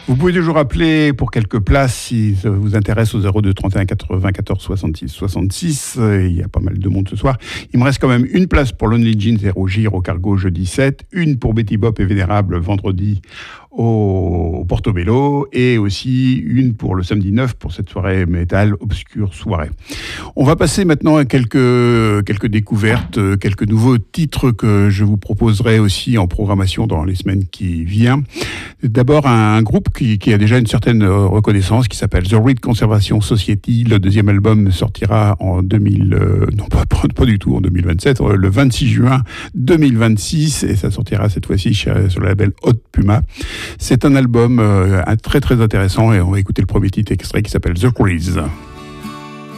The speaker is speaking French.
Vous pouvez toujours appeler pour quelques places si ça vous intéresse au 02 31 94 66 66. Il y a pas mal de monde ce soir. Il me reste quand même une place pour Lonely Jeans et Rougir au Cargo jeudi 7, une pour Betty Bop et Vénérable vendredi au Portobello et aussi une pour le samedi 9 pour cette soirée métal, obscure soirée. On va passer maintenant à quelques découvertes, quelques nouveaux titres que je vous proposerai aussi en programmation dans les semaines qui viennent. D'abord, un groupe qui a déjà une certaine reconnaissance, qui s'appelle The Reed Conservation Society. Le deuxième album sortira en 2000, non pas du tout en 2027, le 26 juin 2026, et ça sortira cette fois-ci sur le label Hot Puma. C'est un album très très intéressant, et on va écouter le premier titre extrait qui s'appelle The Cruise.